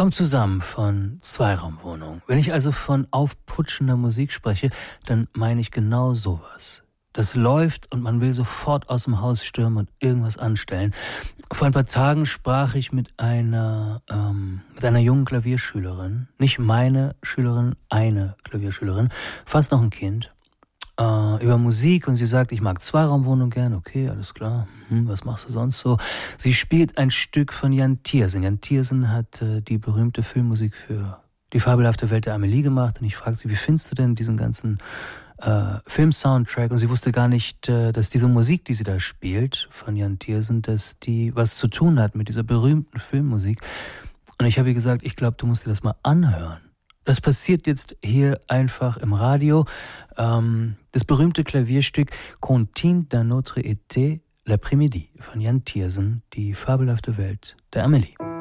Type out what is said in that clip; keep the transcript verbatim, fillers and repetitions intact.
kommt zusammen von Zweiraumwohnung. Wenn ich also von aufputschender Musik spreche, dann meine ich genau sowas. Das läuft und man will sofort aus dem Haus stürmen und irgendwas anstellen. Vor ein paar Tagen sprach ich mit einer, ähm, mit einer jungen Klavierschülerin. Nicht meine Schülerin, eine Klavierschülerin. Fast noch ein Kind. Äh, über Musik und sie sagt, ich mag Zweiraumwohnung gern. Okay, alles klar. Hm, was machst du sonst so? Sie spielt ein Stück von Jan Tiersen. Jan Tiersen hat äh, die berühmte Filmmusik für die fabelhafte Welt der Amelie gemacht. Und ich fragte sie, wie findest du denn diesen ganzen äh, Film-Soundtrack? Und sie wusste gar nicht, äh, dass diese Musik, die sie da spielt, von Jan Tiersen, dass die was zu tun hat mit dieser berühmten Filmmusik. Und ich habe ihr gesagt, ich glaube, du musst dir das mal anhören. Das passiert jetzt hier einfach im Radio. Ähm, das berühmte Klavierstück Contine d'un autre été, l'après-midi von Jan Tiersen, die fabelhafte Welt der Amelie.